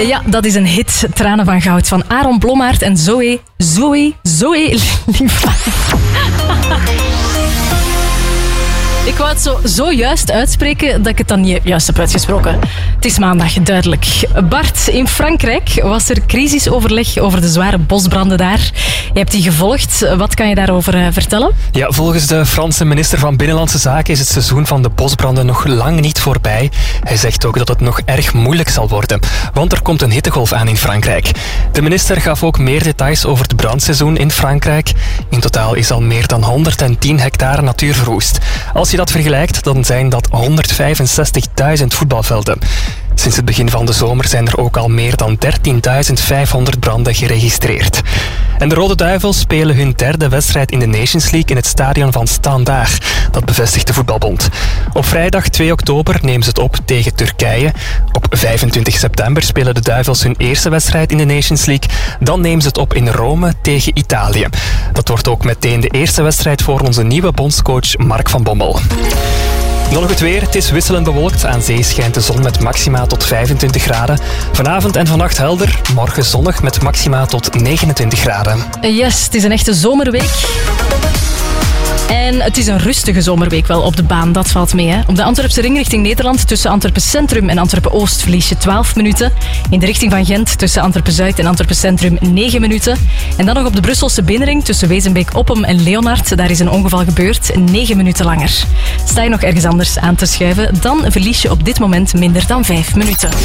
Ja, dat is een hit. Tranen van goud van Aaron Blommaert en Zoe Liefla. Ik wou het zo juist uitspreken dat ik het dan niet juist heb uitgesproken. Het is maandag, duidelijk. Bart, in Frankrijk was er crisisoverleg over de zware bosbranden daar. Je hebt die gevolgd. Wat kan je daarover vertellen? Ja, volgens de Franse minister van Binnenlandse Zaken is het seizoen van de bosbranden nog lang niet voorbij. Hij zegt ook dat het nog erg moeilijk zal worden, want er komt een hittegolf aan in Frankrijk. De minister gaf ook meer details over het brandseizoen in Frankrijk. In totaal is al meer dan 110 hectare natuur verwoest. Als je dat vergelijkt, dan zijn dat 165.000 voetbalvelden. Sinds het begin van de zomer zijn er ook al meer dan 13.500 branden geregistreerd. En de Rode Duivels spelen hun derde wedstrijd in de Nations League in het stadion van Standaard. Dat bevestigt de voetbalbond. Op vrijdag 2 oktober nemen ze het op tegen Turkije. Op 25 september spelen de Duivels hun eerste wedstrijd in de Nations League. Dan nemen ze het op in Rome tegen Italië. Dat wordt ook meteen de eerste wedstrijd voor onze nieuwe bondscoach Mark van Bommel. Dan nog het weer. Het is wisselend bewolkt. Aan zee schijnt de zon met maxima tot 25 graden. Vanavond en vannacht helder. Morgen zonnig met maxima tot 29 graden. Yes, het is een echte zomerweek. En het is een rustige zomerweek wel op de baan, dat valt mee. Hè? Op de Antwerpse ring richting Nederland tussen Antwerpen Centrum en Antwerpen Oost verlies je 12 minuten. In de richting van Gent tussen Antwerpen Zuid en Antwerpen Centrum 9 minuten. En dan nog op de Brusselse binnenring tussen Wezenbeek-Oppem en Leonard. Daar is een ongeval gebeurd, 9 minuten langer. Sta je nog ergens anders aan te schuiven, dan verlies je op dit moment minder dan 5 minuten.